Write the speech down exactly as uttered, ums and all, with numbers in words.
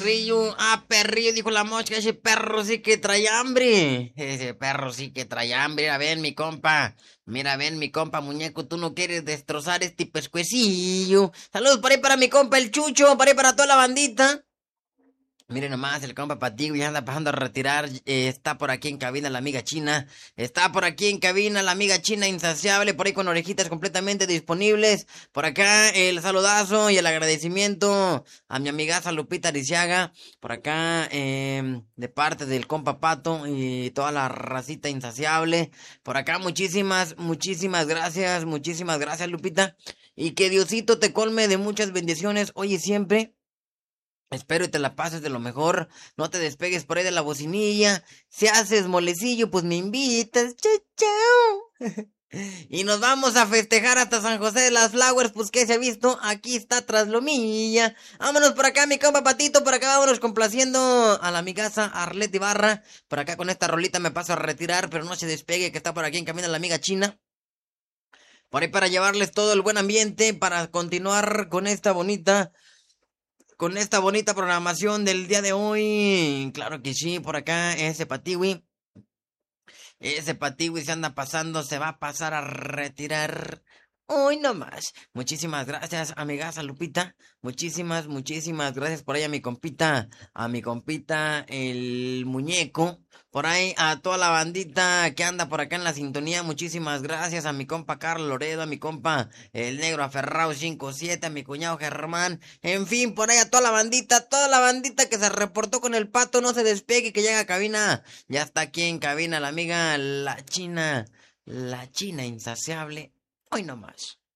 perrillo, ah, perrillo, dijo la mosca, ese perro sí que trae hambre. Ese perro sí que trae hambre. Mira, ven, mi compa. Mira, ven, mi compa, muñeco, tú no quieres destrozar este pescuecillo. Saludos por ahí para mi compa, el Chucho, por ahí para toda la bandita. Miren nomás, el compa Patigo ya anda pasando a retirar. Eh, está por aquí en cabina la amiga China. Está por aquí en cabina la amiga China insaciable. Por ahí con orejitas completamente disponibles. Por acá el saludazo y el agradecimiento a mi amigaza Lupita Ariciaga. Por acá eh, de parte del compa Pato y toda la racita insaciable. Por acá muchísimas, muchísimas gracias. Muchísimas gracias, Lupita. Y que Diosito te colme de muchas bendiciones hoy y siempre. Espero y te la pases de lo mejor. No te despegues por ahí de la bocinilla. Si haces molecillo, pues me invitas. Chao, chao. Y nos vamos a festejar hasta San José de las Flowers. Pues que se ha visto. Aquí está Traslomilla. Vámonos por acá, mi compa Patito. Por acá vámonos complaciendo a la amigaza Arlet Ibarra. Por acá con esta rolita me paso a retirar. Pero no se despegue, que está por aquí en camino la amiga China. Por ahí para llevarles todo el buen ambiente. Para continuar con esta bonita. Con esta bonita programación del día de hoy. Claro que sí, por acá ese Patiwi. Ese Patiwi se anda pasando, se va a pasar a retirar. Hoy no más. Muchísimas gracias, amigaza Lupita. Muchísimas, muchísimas gracias por ahí a mi compita, a mi compita, el muñeco. Por ahí a toda la bandita que anda por acá en la sintonía. Muchísimas gracias a mi compa Carlos Loredo, a mi compa el negro aferrado cinco siete, a mi cuñado Germán. En fin, por ahí a toda la bandita, toda la bandita que se reportó con el pato. No se despegue, que llega a cabina. Ya está aquí en cabina la amiga, la china, la china insaciable. Hoy no más.